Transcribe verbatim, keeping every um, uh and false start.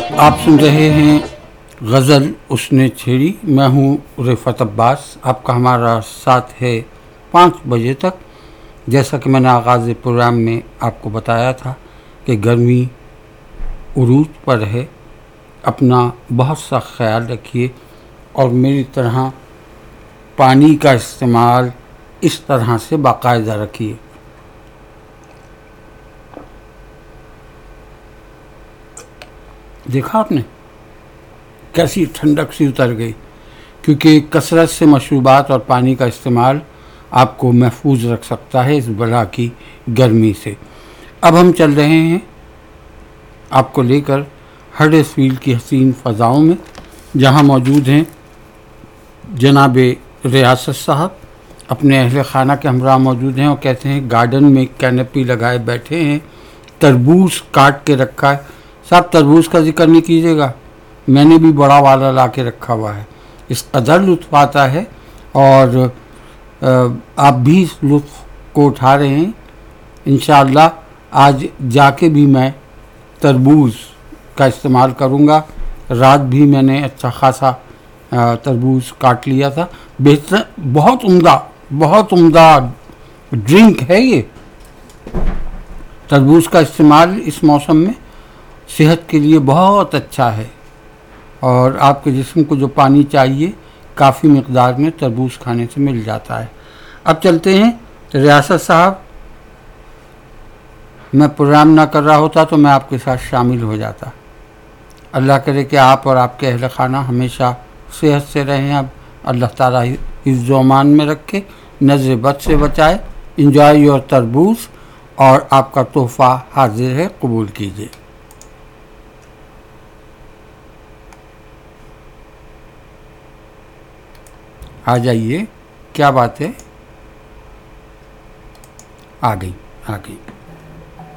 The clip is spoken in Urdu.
آپ سن رہے ہیں غزل اس نے چھیڑی. میں ہوں رفعت عباس. آپ کا ہمارا ساتھ ہے پانچ بجے تک. جیسا کہ میں نے آغاز پروگرام میں آپ کو بتایا تھا کہ گرمی عروج پر ہے. اپنا بہت سا خیال رکھیے اور میری طرح پانی کا استعمال اس طرح سے باقاعدہ رکھیے. دیکھا آپ نے کیسی ٹھنڈک سی اتر گئی، کیونکہ کثرت سے مشروبات اور پانی کا استعمال آپ کو محفوظ رکھ سکتا ہے اس بلا کی گرمی سے. اب ہم چل رہے ہیں آپ کو لے کر ہڈرسفیلڈ کی حسین فضاؤں میں، جہاں موجود ہیں جناب ریاست صاحب. اپنے اہل خانہ کے ہمراہ موجود ہیں اور کہتے ہیں گارڈن میں کینپی لگائے بیٹھے ہیں، تربوز کاٹ کے رکھا ہے. صاحب تربوز کا ذکر نہیں کیجیے گا، میں نے بھی بڑا والا لا کے رکھا ہوا ہے. اس قدر لطف آتا ہے اور آپ بھی اس لطف کو اٹھا رہے ہیں. انشاءاللہ آج جا کے بھی میں تربوز کا استعمال کروں گا. رات بھی میں نے اچھا خاصا تربوز کاٹ لیا تھا. بہتر، بہت عمدہ بہت عمدہ ڈرنک ہے یہ. تربوز کا استعمال اس موسم میں صحت کے لیے بہت اچھا ہے، اور آپ کے جسم کو جو پانی چاہیے کافی مقدار میں تربوز کھانے سے مل جاتا ہے. اب چلتے ہیں ریاست صاحب. میں پروگرام نہ کر رہا ہوتا تو میں آپ کے ساتھ شامل ہو جاتا. اللہ کرے کہ آپ اور آپ کے اہل خانہ ہمیشہ صحت سے رہیں. اب اللہ تعالیٰ حفظ و امان میں رکھے، نظر بد سے بچائے. انجوائے یور تربوز، اور آپ کا تحفہ حاضر ہے، قبول کیجیے. آ جائیے، کیا بات ہے، آ گئی آ گئی